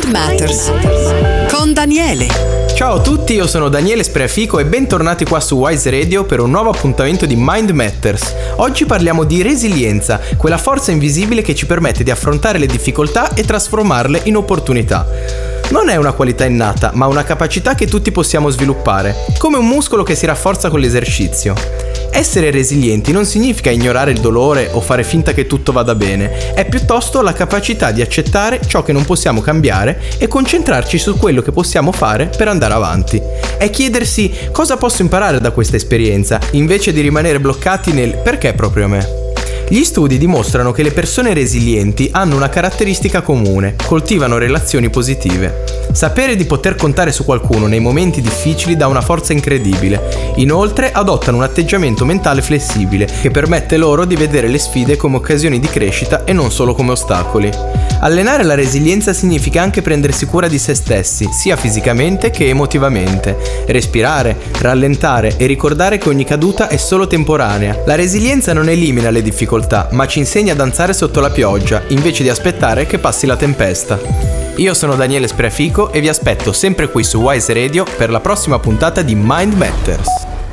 Mind Matters con Daniele. Ciao a tutti, io sono Daniele Spreafico e bentornati qua su Wise Radio per un nuovo appuntamento di Mind Matters. Oggi parliamo di resilienza, quella forza invisibile che ci permette di affrontare le difficoltà e trasformarle in opportunità. Non è una qualità innata, ma una capacità che tutti possiamo sviluppare, come un muscolo che si rafforza con l'esercizio. Essere resilienti non significa ignorare il dolore o fare finta che tutto vada bene, è piuttosto la capacità di accettare ciò che non possiamo cambiare e concentrarci su quello che possiamo fare per andare avanti. È chiedersi cosa posso imparare da questa esperienza, invece di rimanere bloccati nel perché proprio a me. Gli studi dimostrano che le persone resilienti hanno una caratteristica comune: coltivano relazioni positive. Sapere di poter contare su qualcuno nei momenti difficili dà una forza incredibile. Inoltre adottano un atteggiamento mentale flessibile che permette loro di vedere le sfide come occasioni di crescita e non solo come ostacoli. Allenare la resilienza significa anche prendersi cura di se stessi, sia fisicamente che emotivamente. Respirare, rallentare e ricordare che ogni caduta è solo temporanea. La resilienza non elimina le difficoltà, ma ci insegna a danzare sotto la pioggia, invece di aspettare che passi la tempesta. Io sono Daniele Spreafico e vi aspetto sempre qui su Wise Radio per la prossima puntata di Mind Matters.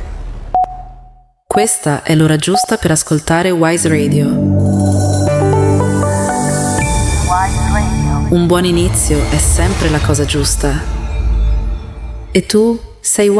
Questa è l'ora giusta per ascoltare Wise Radio. Un buon inizio è sempre la cosa giusta. E tu sei